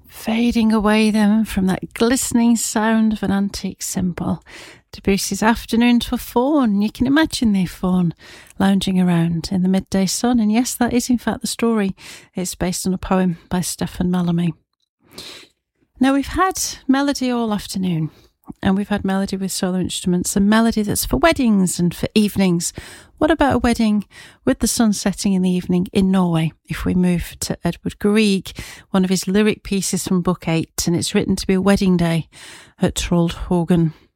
Fading away then from that glistening sound of an antique cymbal, Debussy's Afternoon to a Faun. You can imagine the faun lounging around in the midday sun, and yes, that is in fact the story. It's based on a poem by Stefan Mallarmé. Now, we've had melody all afternoon, and we've had melody with solo instruments and melody that's for weddings and for evenings. What about a wedding with the sun setting in the evening in Norway? If we move to Edvard Grieg, one of his lyric pieces from Book 8, and it's written to be a wedding day at Troldhaugen.